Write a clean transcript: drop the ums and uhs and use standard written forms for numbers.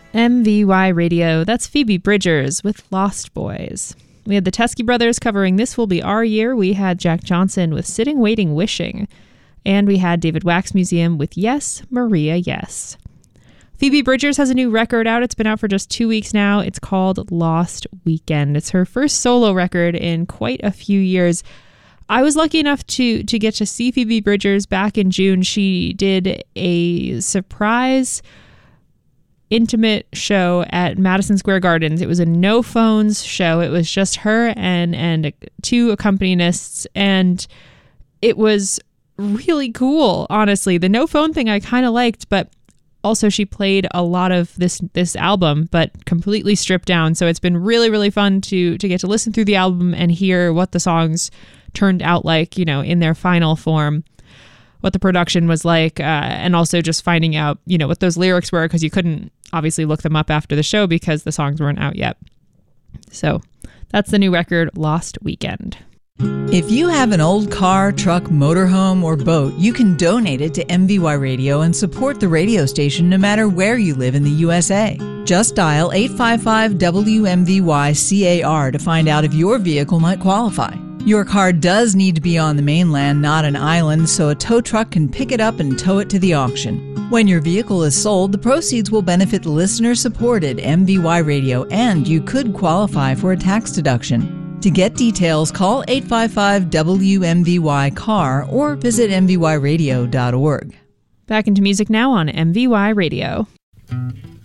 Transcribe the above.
MVY Radio, that's Phoebe Bridgers with Lost Boys. We had the Teskey Brothers covering This Will Be Our Year. We had Jack Johnson with Sitting, Waiting, Wishing. And we had David Wax Museum with Yes, Maria, Yes. Phoebe Bridgers has a new record out. It's been out for just 2 weeks now. It's called Lost Weekend. It's her first solo record in quite a few years. I was lucky enough to get to see Phoebe Bridgers back in June. She did a surprise intimate show at Madison Square Gardens. It was a no phones show. It was just her and two accompanists, and it was really cool, honestly. The no phone thing I kind of liked, but also she played a lot of this album, but completely stripped down. So it's been really, really fun to get to listen through the album and hear what the songs turned out like, you know, in their final form, what the production was like, and also just finding out, you know, what those lyrics were, because you couldn't obviously look them up after the show because the songs weren't out yet. So that's the new record, Lost Weekend. If you have an old car, truck, motorhome, or boat, you can donate it to MVY Radio and support the radio station no matter where you live in the USA. Just dial 855-WMVY-CAR to find out if your vehicle might qualify. Your car does need to be on the mainland, not an island, so a tow truck can pick it up and tow it to the auction. When your vehicle is sold, the proceeds will benefit the listener-supported MVY Radio, and you could qualify for a tax deduction. To get details, call 855-WMVY-CAR or visit mvyradio.org. Back into music now on MVY Radio.